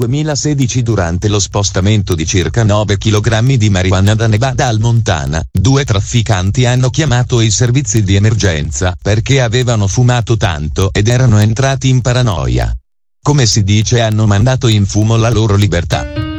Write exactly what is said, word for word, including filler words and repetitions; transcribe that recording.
duemilasedici, durante lo spostamento di circa nove chilogrammi di marijuana da Nevada al Montana, due trafficanti hanno chiamato i servizi di emergenza perché avevano fumato tanto ed erano entrati in paranoia. Come si dice, hanno mandato in fumo la loro libertà.